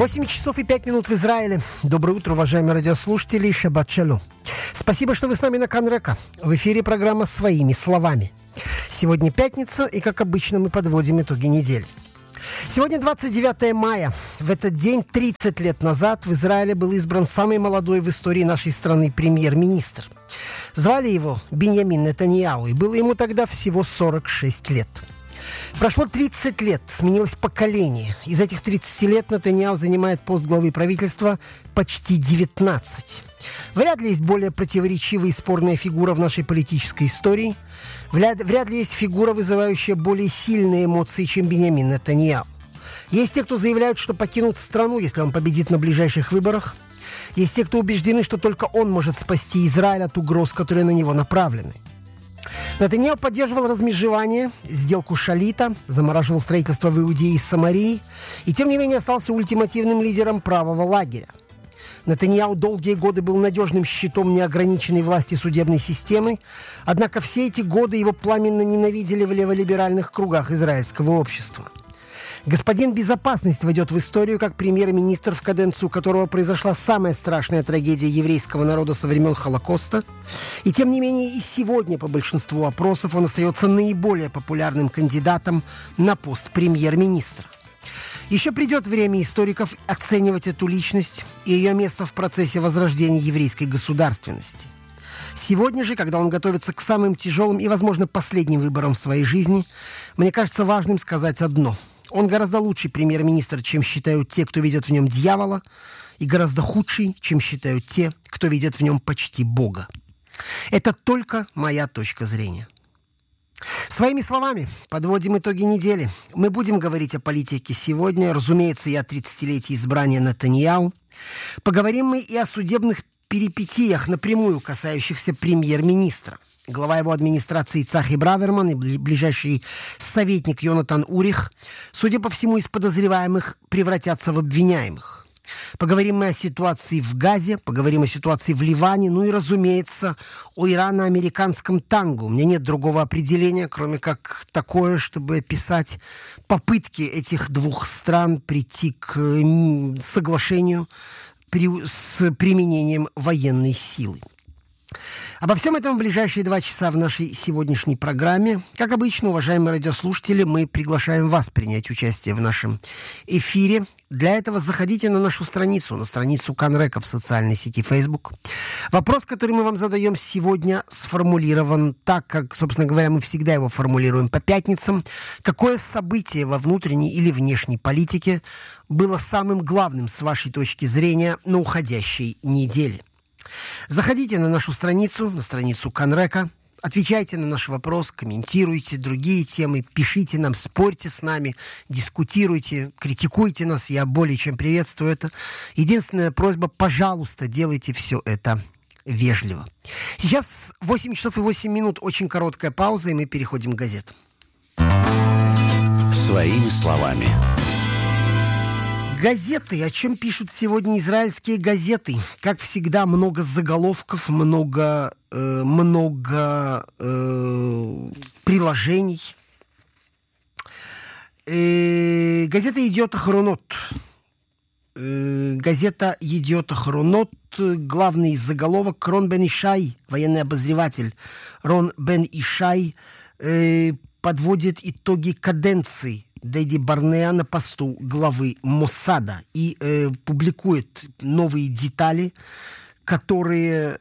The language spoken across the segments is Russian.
8 часов и 5 минут в Израиле. Доброе утро, уважаемые радиослушатели. Шаббат шалом. Спасибо, что вы с нами на Канрека. В эфире программа «Своими словами». Сегодня пятница, и, как обычно, мы подводим итоги недели. Сегодня 29 мая. В этот день, 30 лет назад, в Израиле был избран самый молодой в истории нашей страны премьер-министр. Звали его Биньямин Нетаньяху, и было ему тогда всего 46 лет. Прошло 30 лет, сменилось поколение. Из этих 30 лет Нетаньяху занимает пост главы правительства почти 19. Вряд ли есть более противоречивая и спорная фигура в нашей политической истории. Вряд ли есть фигура, вызывающая более сильные эмоции, чем Биньямин Нетаньяху. Есть те, кто заявляют, что покинут страну, если он победит на ближайших выборах. Есть те, кто убеждены, что только он может спасти Израиль от угроз, которые на него направлены. Нетаньяху поддерживал размежевание, сделку Шалита, замораживал строительство в Иудее и Самарии, и тем не менее остался ультимативным лидером правого лагеря. Нетаньяху долгие годы был надежным щитом неограниченной власти судебной системы, однако все эти годы его пламенно ненавидели в леволиберальных кругах израильского общества. Господин Безопасность войдет в историю как премьер-министр, в каденцию которого произошла самая страшная трагедия еврейского народа со времен Холокоста. И тем не менее и сегодня по большинству опросов он остается наиболее популярным кандидатом на пост премьер-министра. Еще придет время историков оценивать эту личность и ее место в процессе возрождения еврейской государственности. Сегодня же, когда он готовится к самым тяжелым и, возможно, последним выборам в своей жизни, мне кажется важным сказать одно – он гораздо лучший премьер-министр, чем считают те, кто видят в нем дьявола, и гораздо худший, чем считают те, кто видят в нем почти Бога. Это только моя точка зрения. Своими словами подводим итоги недели. Мы будем говорить о политике сегодня, разумеется, и о 30-летии избрания Нетаньяху. Поговорим мы и о судебных перипетиях, напрямую касающихся премьер-министра. Глава его администрации Цахи Браверман и ближайший советник Йонатан Урих, судя по всему, из подозреваемых превратятся в обвиняемых. Поговорим мы о ситуации в Газе, поговорим о ситуации в Ливане, ну и, разумеется, о ирано-американском танго. У меня нет другого определения, кроме как такое, чтобы описать попытки этих двух стран прийти к соглашению с применением военной силы. Обо всем этом в ближайшие 2 часа в нашей сегодняшней программе. Как обычно, уважаемые радиослушатели, мы приглашаем вас принять участие в нашем эфире. Для этого заходите на нашу страницу, на страницу Канрека в социальной сети Facebook. Вопрос, который мы вам задаем сегодня, сформулирован так, как, собственно говоря, мы всегда его формулируем по пятницам. Какое событие во внутренней или внешней политике было самым главным с вашей точки зрения на уходящей неделе? Заходите на нашу страницу, на страницу Канрека, отвечайте на наш вопрос, комментируйте другие темы, пишите нам, спорьте с нами, дискутируйте, критикуйте нас, я более чем приветствую это. Единственная просьба, пожалуйста, делайте все это вежливо. Сейчас 8 часов и 8 минут, очень короткая пауза, и мы переходим к газетам. Своими словами. Газеты. О чем пишут сегодня израильские газеты? Как всегда, много заголовков, много приложений. Газета «Йедиот Ахронот». Газета «Йедиот Ахронот». Главный заголовок: Рон бен Ишай, военный обозреватель Рон бен Ишай, подводит итоги каденции Дэдди Барнеа на посту главы Моссада и публикует новые детали, которые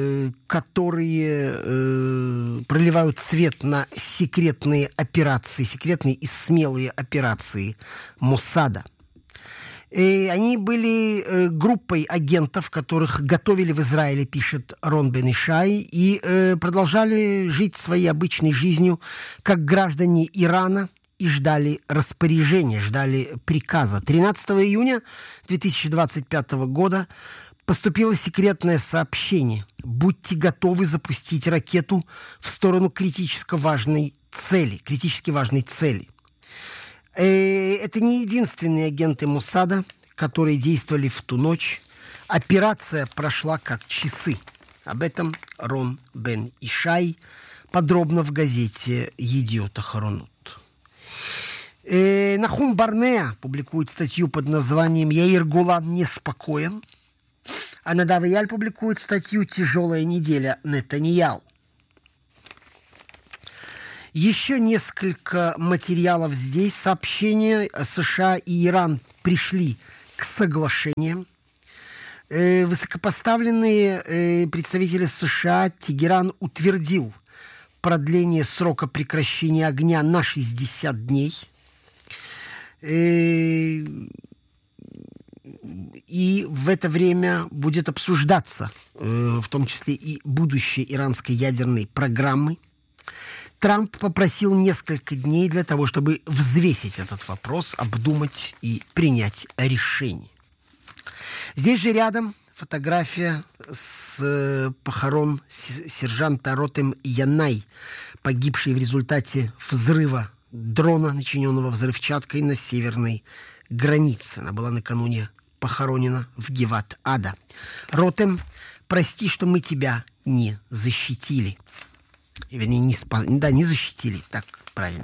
проливают свет на секретные операции, секретные и смелые операции Моссада. И они были группой агентов, которых готовили в Израиле, пишет Рон бен Ишай, и продолжали жить своей обычной жизнью, как граждане Ирана, и ждали распоряжения, ждали приказа. 13 июня 2025 года поступило секретное сообщение: будьте готовы запустить ракету в сторону критически важной цели. Это не единственные агенты Моссада, которые действовали в ту ночь. Операция прошла как часы. Об этом Рон бен Ишай подробно в газете «Йедиот Ахронот». Нахум Барнеа публикует статью под названием «Яир Голан неспокоен», а Надав Эяль публикует статью «Тяжелая неделя Нетаньяху». Еще несколько материалов здесь. Сообщения: США и Иран пришли к соглашениям. Высокопоставленные представители США, Тегеран утвердил продление срока прекращения огня на 60 дней. И в это время будет обсуждаться, в том числе и будущее иранской ядерной программы. Трамп попросил несколько дней для того, чтобы взвесить этот вопрос, обдумать и принять решение. Здесь же рядом фотография с похорон сержанта Ротем Янай, погибшей в результате взрыва дрона, начиненного взрывчаткой на северной границе. Она была накануне похоронена в Геват-Ада. Ротем, прости, что мы тебя не защитили. Вернее, не защитили, так правильно.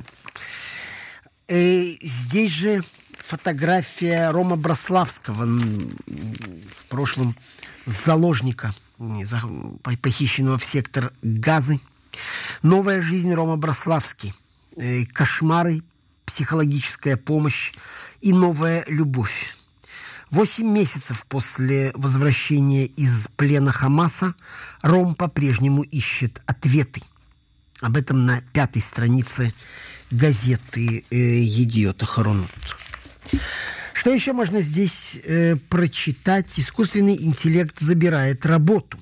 Здесь же фотография Рома Браславского, в прошлом заложника, похищенного в сектор Газы. Новая жизнь Рома Браславский. Кошмары, психологическая помощь и новая любовь. 8 месяцев после возвращения из плена Хамаса Ром по-прежнему ищет ответы. Об этом на 5-й странице газеты «Едиот Ахаронот». Что еще можно здесь прочитать? Искусственный интеллект забирает работу.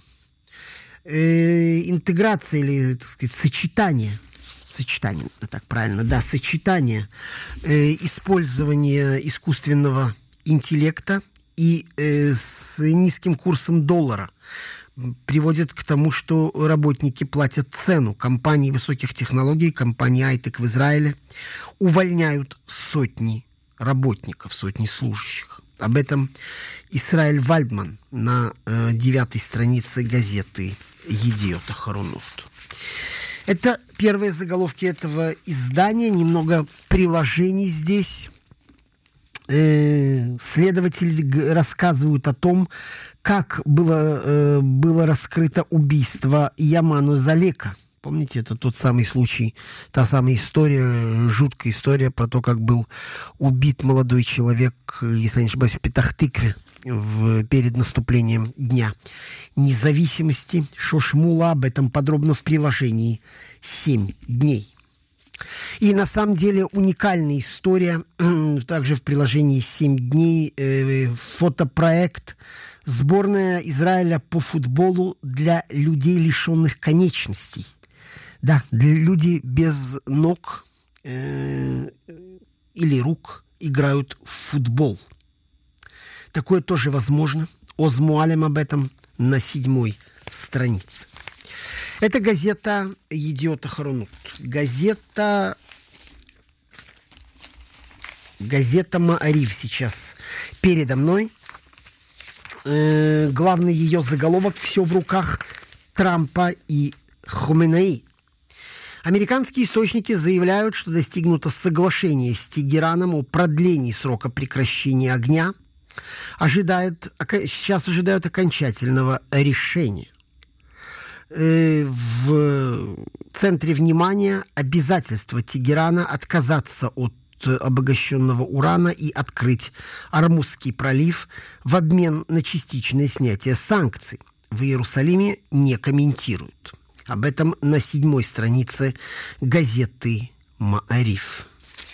Интеграция или, так сказать, сочетание, так правильно, да, сочетание использования искусственного интеллекта и с низким курсом доллара приводит к тому, что работники платят цену. Компании высоких технологий, компании Айтек в Израиле увольняют сотни работников, сотни служащих. Об этом Исраэль Вальдман на 9-й странице газеты «Едиот Ахаронот». Это первые заголовки этого издания, немного приложений здесь. Следователи рассказывают о том, как было раскрыто убийство Яману Залека. Помните, это тот самый случай, та самая история, жуткая история про то, как был убит молодой человек, если я не ошибаюсь, в Петах-Тикве перед наступлением Дня независимости. Шошмула, об этом подробно в приложении «7 дней». И на самом деле уникальная история, также в приложении «7 дней», фотопроект «Сборная Израиля по футболу для людей, лишенных конечностей». Да, для людей без ног или рук играют в футбол. Такое тоже возможно. Оз Муалем об этом на 7-й странице. Это газета «Едиот Ахаронот». Газета «Маарив» сейчас передо мной. Главный ее заголовок: «Все в руках Трампа и Хоменеи». Американские источники заявляют, что достигнуто соглашение с Тегераном о продлении срока прекращения огня. Сейчас ожидают окончательного решения. В центре внимания обязательство Тегерана отказаться от обогащенного урана и открыть Ормузский пролив в обмен на частичное снятие санкций. В Иерусалиме не комментируют. Об этом на 7-й странице газеты «Маариф».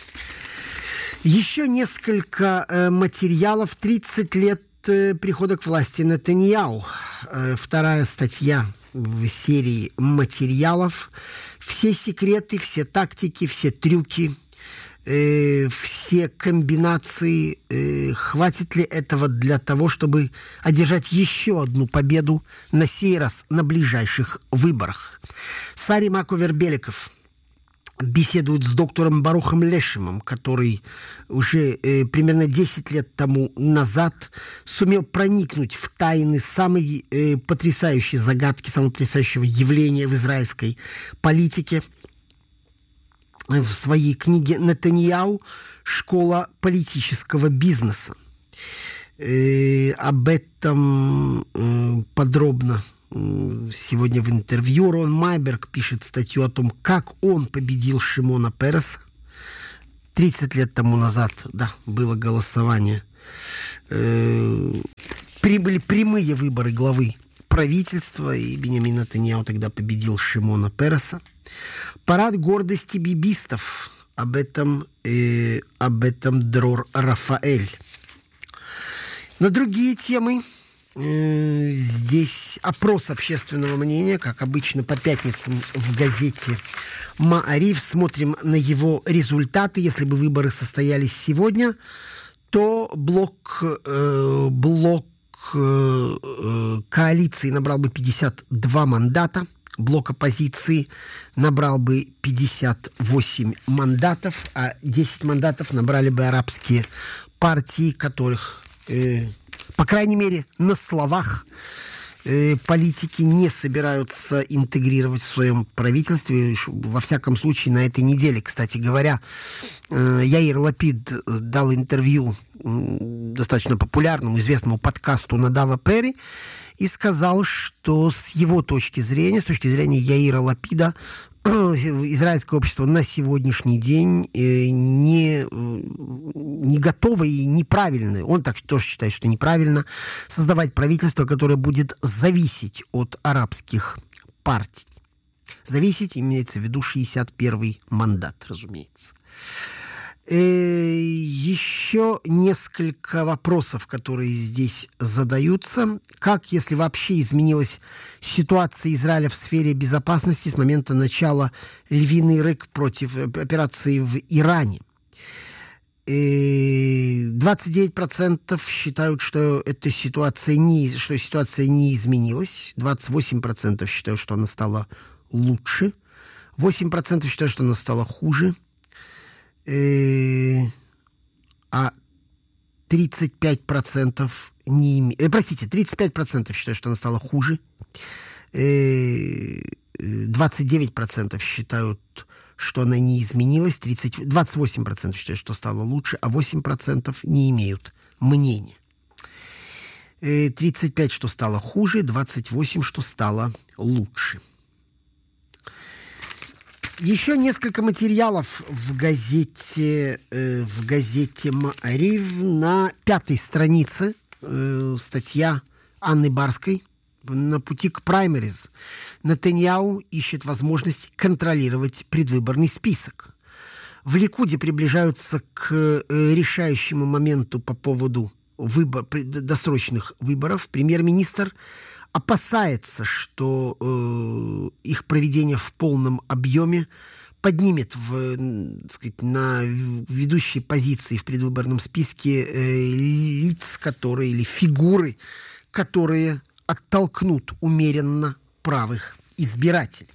Еще несколько материалов. 30 лет прихода к власти Нетаньяху. Вторая статья в серии материалов. Все секреты, все тактики, все трюки, все комбинации. Хватит ли этого для того, чтобы одержать еще одну победу, на сей раз на ближайших выборах? Сари Маковер-Беликов беседует с доктором Барухом Лешемом, который уже примерно 10 лет тому назад сумел проникнуть в тайны самой потрясающей загадки, самого потрясающего явления в израильской политике. в своей книге «Нетаньяху. Школа политического бизнеса». Об этом подробно сегодня в интервью. Рон Майберг пишет статью о том, как он победил Шимона Переса. 30 лет тому назад, да, было голосование. Были прямые выборы главы правительства, и Биньямин Нетаньяху тогда победил Шимона Переса. Парад гордости бибистов. Об этом Дрор Рафаэль. На другие темы здесь опрос общественного мнения, как обычно по пятницам в газете «Ма'ариф». Смотрим на его результаты. Если бы выборы состоялись сегодня, то блок коалиции набрал бы 52 мандата, блок оппозиции набрал бы 58 мандатов, а 10 мандатов набрали бы арабские партии, которых, по крайней мере, на словах политики не собираются интегрировать в своем правительстве. Во всяком случае, на этой неделе, кстати говоря, Яир Лапид дал интервью достаточно популярному, известному подкасту Надава Перри и сказал, что с его точки зрения, с точки зрения Яира Лапида, израильское общество на сегодняшний день не готово и неправильно. Он так тоже считает, что неправильно создавать правительство, которое будет зависеть от арабских партий. Зависеть имеется в виду 61-й мандат, разумеется. Еще несколько вопросов, которые здесь задаются. Как, если вообще изменилась ситуация Израиля в сфере безопасности с момента начала «Львиный рык» против операции в Иране? 29% считают, что эта ситуация не изменилась. 28% считают, что она стала лучше. 8% считают, что она стала хуже. А 35% 35% считают, что она стала хуже. 29% считают, что она не изменилась. 28% считают, что стала лучше, а 8% не имеют мнения. 35%, что стало хуже, 28%, что стало лучше. Еще несколько материалов в газете «Ма'ариф». На 5-й странице статья Анны Барской «На пути к праймериз». Нетаньяху ищет возможность контролировать предвыборный список. В Ликуде приближаются к решающему моменту по поводу досрочных выборов. Премьер-министр опасается, что их проведение в полном объеме поднимет на ведущие позиции в предвыборном списке лиц, которые, или фигуры, которые оттолкнут умеренно правых избирателей.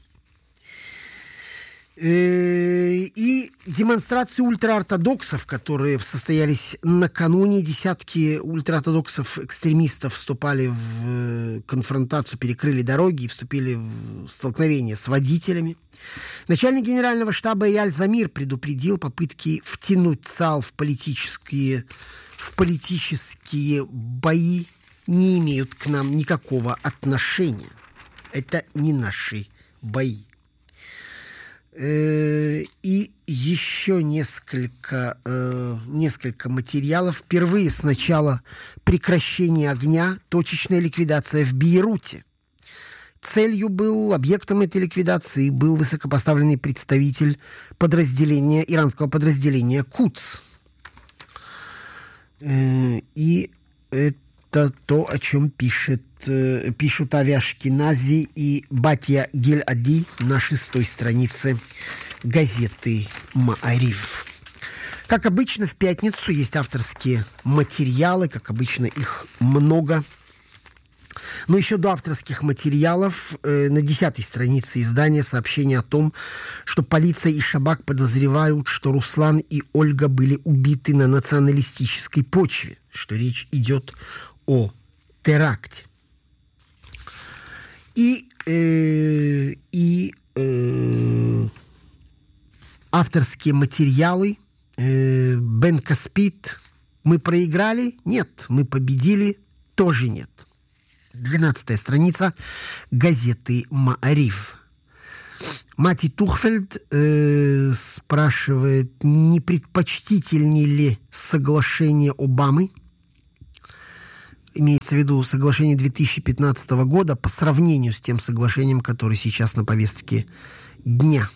И демонстрации ультраортодоксов, которые состоялись накануне. Десятки ультраортодоксов-экстремистов вступали в конфронтацию, перекрыли дороги и вступили в столкновение с водителями. Начальник генерального штаба Эяль Замир предупредил попытки втянуть ЦАЛ в политические бои не имеют к нам никакого отношения. Это не наши бои. И еще несколько материалов. Впервые с начала прекращения огня точечная ликвидация в Бейруте. Объектом этой ликвидации был высокопоставленный представитель иранского подразделения «Кудс». И это то, о чем пишут Ави Ашкенази и Батья Гель-Ади на 6-й странице газеты «Ма'ариф». Как обычно, в пятницу есть авторские материалы, как обычно, их много. Но еще до авторских материалов на 10-й странице издания сообщение о том, что полиция и Шабак подозревают, что Руслан и Ольга были убиты на националистической почве, что речь идет о теракте. авторские материалы. Бен Каспит. Мы проиграли? Нет. Мы победили? Тоже нет. 12-я страница газеты «Маариф». Мати Тухфельд спрашивает, не предпочтительнее ли соглашение Обамы, имеется в виду соглашение 2015 года, по сравнению с тем соглашением, которое сейчас на повестке дня.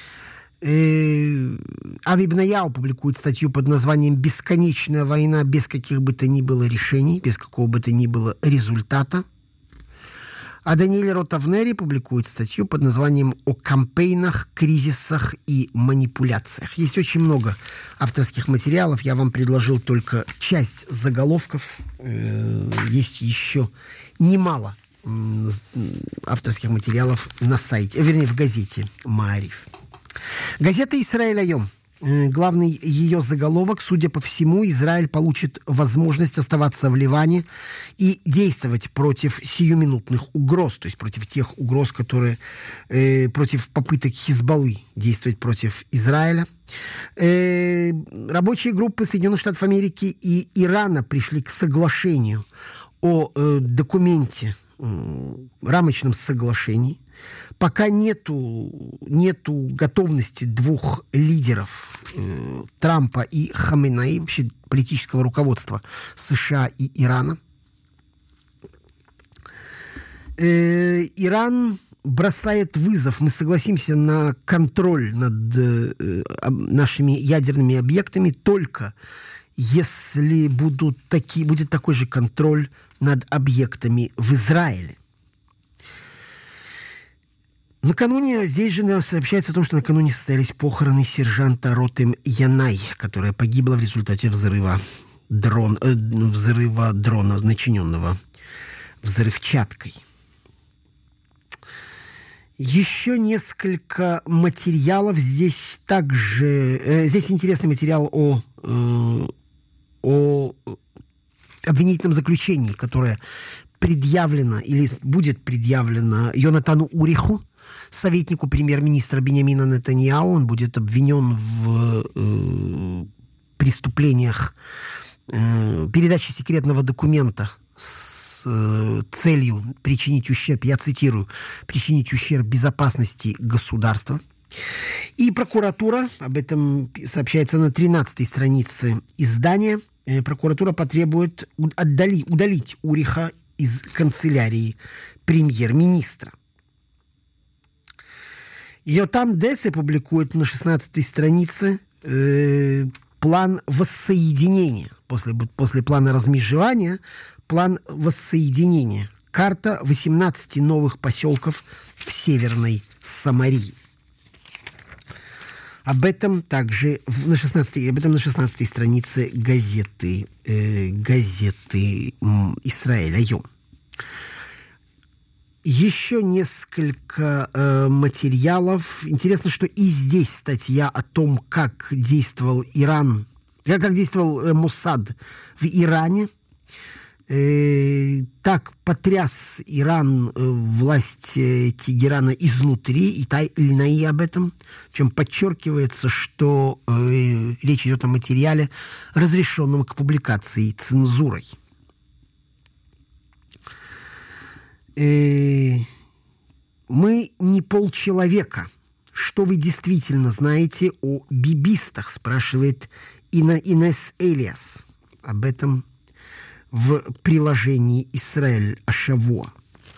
Ави Бнаяу публикует статью под названием «Бесконечная война без каких бы то ни было решений, без какого бы то ни было результата». А Даниэль Ротавнери публикует статью под названием «О кампейнах, кризисах и манипуляциях». Есть очень много авторских материалов. Я вам предложил только часть заголовков. Есть еще немало авторских материалов на сайте, вернее, в газете «Маариф». Газета «Исраэль Айом». Главный ее заголовок: судя по всему, Израиль получит возможность оставаться в Ливане и действовать против сиюминутных угроз, то есть против тех угроз, которые против попыток Хизбаллы действовать против Израиля. Рабочие группы Соединенных Штатов Америки и Ирана пришли к соглашению о документе, рамочном соглашении. Пока нету готовности двух лидеров, Трампа и Хаменеи, вообще политического руководства США и Ирана. Иран бросает вызов. Мы согласимся на контроль над нашими ядерными объектами только если будет такой же контроль над объектами в Израиле. Накануне, здесь же сообщается о том, что накануне состоялись похороны сержанта Ротем Янай, которая погибла в результате взрыва дрона, начиненного взрывчаткой. Еще несколько материалов. Здесь интересный материал о обвинительном заключении, которое предъявлено или будет предъявлено Йонатану Уриху, советнику премьер-министра Биньямина Нетаньяху. Он будет обвинен в преступлениях передачи секретного документа с целью причинить ущерб, я цитирую, причинить ущерб безопасности государства. И прокуратура, об этом сообщается на 13-й странице издания, прокуратура потребует удалить Уриха из канцелярии премьер-министра. Йотам Дессе публикует на 16-й странице план воссоединения. После плана размежевания план воссоединения. Карта 18 новых поселков в Северной Самарии. Об этом также на 16-й странице газеты «Исраэль Айом». Еще несколько материалов. Интересно, что и здесь статья о том, как действовал Моссад в Иране. Так потряс Иран власть Тегерана изнутри, и Тай-Эль-Наи об этом, в чем подчеркивается, что речь идет о материале, разрешенном к публикации цензурой. Мы не полчеловека. Что вы действительно знаете о бибистах, спрашивает Инес Элиас. Об этом в приложении «Исраэль Ашавуа».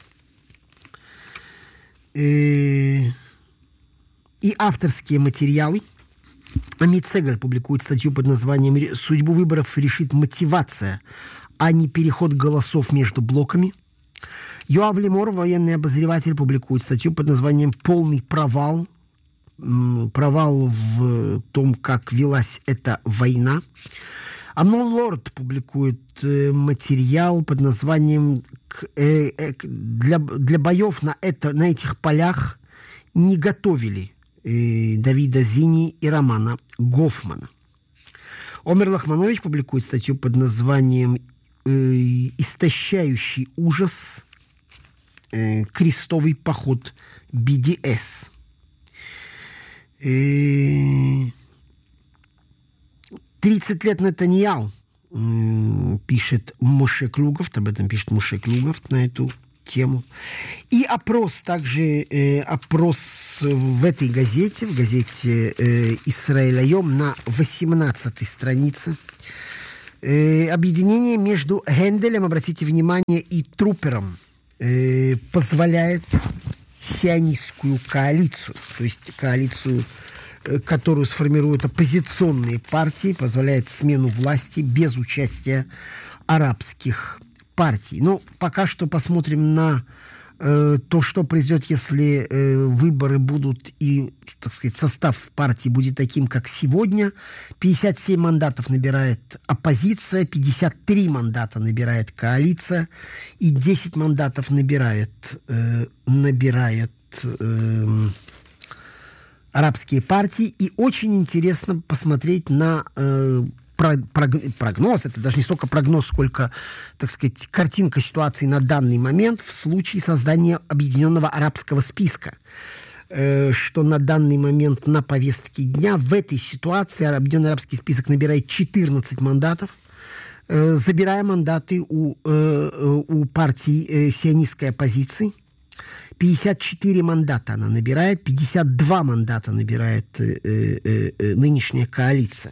И авторские материалы. Амит Сегаль публикует статью под названием «Судьбу выборов решит мотивация, а не переход голосов между блоками». Йоав Лемор, военный обозреватель, публикует статью под названием «Полный провал». Провал в том, как велась эта война. Амнон Лорд публикует материал под названием «Для боев на этих полях не готовили Давида Зини и Романа Гофмана». Омер Лахманович публикует статью под названием «Истощающий ужас. Крестовый поход БДС». 30 лет Нетаньяху, пишет Моше Клюгов, об этом пишет Моше Клюгов на эту тему. И опрос также, опрос в этой газете, в газете «Исраэль Айом» на 18-й странице. Объединение между Генделем, обратите внимание, и Трупером позволяет сионистскую коалицию, то есть коалицию, которую сформируют оппозиционные партии, позволяет смену власти без участия арабских партий. Но пока что посмотрим на то, что произойдет, если выборы будут и, так сказать, состав партии будет таким, как сегодня. 57 мандатов набирает оппозиция, 53 мандата набирает коалиция и 10 мандатов набирает арабские партии. И очень интересно посмотреть на прогноз, это даже не столько прогноз, сколько, так сказать, картинка ситуации на данный момент в случае создания объединенного арабского списка, что на данный момент на повестке дня в этой ситуации объединенный арабский список набирает 14 мандатов, забирая мандаты у партии сионистской оппозиции. 54 мандата она набирает, 52 мандата набирает нынешняя коалиция.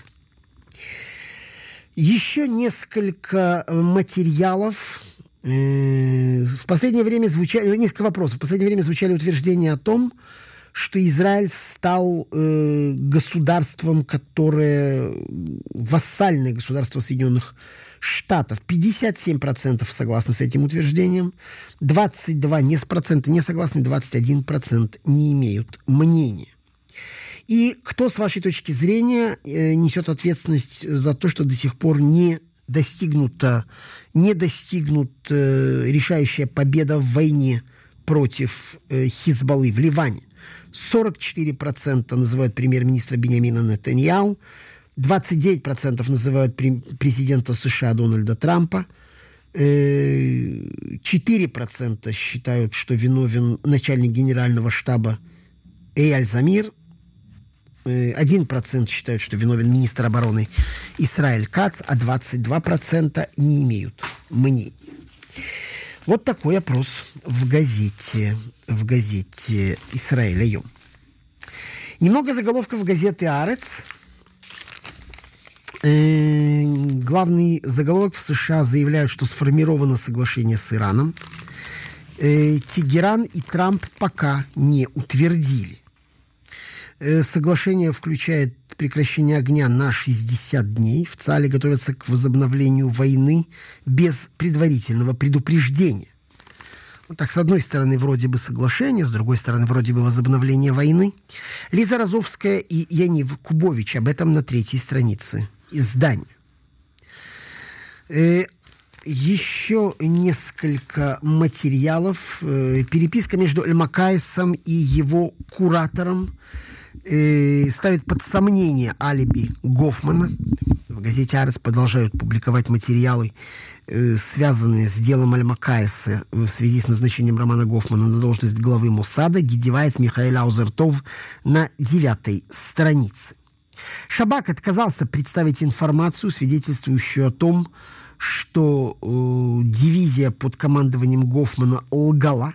Еще несколько материалов. В последнее время звучали, несколько вопросов. В последнее время звучали утверждения о том, что Израиль стал государством, которое вассальное государство Соединенных Штатов. 57% согласны с этим утверждением, 22% не согласны, 21% не имеют мнения. И кто, с вашей точки зрения, несет ответственность за то, что до сих пор не достигнута решающая победа в войне против Хизбаллы в Ливане? 44% называют премьер-министра Биньямина Нетаньяху, 29% называют президента США Дональда Трампа, 4% считают, что виновен начальник генерального штаба Эйаль Замир, 1% считают, что виновен министр обороны Исраэль Кац, а 22% не имеют мнений. Вот такой опрос в газете «Исраэль Айом». Немного заголовков газеты «Арец». Главный заголовок: в США заявляют, что сформировано соглашение с Ираном. Тегеран и Трамп пока не утвердили. Соглашение включает прекращение огня на 60 дней. В ЦАЛе готовятся к возобновлению войны без предварительного предупреждения. Вот так, с одной стороны, вроде бы соглашение, с другой стороны, вроде бы возобновление войны. Лиза Розовская и Янив Кубович об этом на 3-й странице издания. Еще несколько материалов. Переписка между Эль-Макайсом и его куратором ставит под сомнение алиби Гофмана. В газете «Арец» продолжают публиковать материалы, связанные с делом Аль-Макайса в связи с назначением Романа Гофмана на должность главы Моссада. Гидеваец Михаил Аузертов на 9-й странице. Шабак отказался представить информацию, свидетельствующую о том, что дивизия под командованием Гофмана лгала.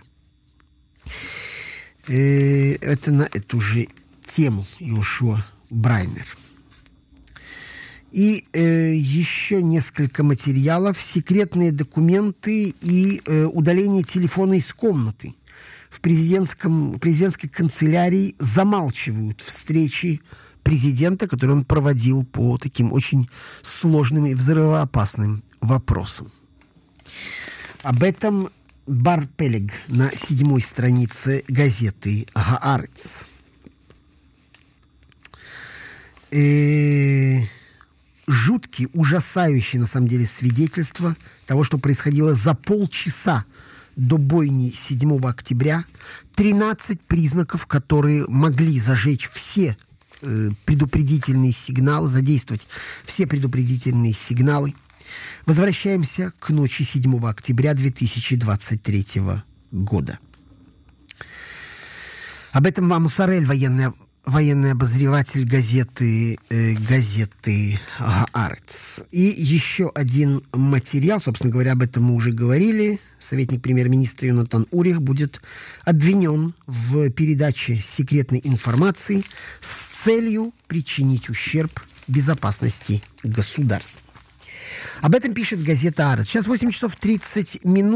Это на эту же тему Йошуа Брайнер. И еще несколько материалов. Секретные документы и удаление телефона из комнаты. В президентской канцелярии замалчивают встречи президента, которые он проводил по таким очень сложным и взрывоопасным вопросам. Об этом Бар Пелег на 7-й странице газеты «Гаарец». Жуткие, ужасающие, на самом деле, свидетельства того, что происходило за полчаса до бойни 7 октября. 13 признаков, которые могли зажечь все предупредительные сигналы, задействовать все предупредительные сигналы. Возвращаемся к ночи 7 октября 2023 года. Об этом вам Мусарель, военное военный обозреватель газеты «Гаарец». И еще один материал, собственно говоря, об этом мы уже говорили. Советник премьер-министра Йонатан Урих будет обвинен в передаче секретной информации с целью причинить ущерб безопасности государства. Об этом пишет газета «Аарец». Сейчас 8 часов 30 минут.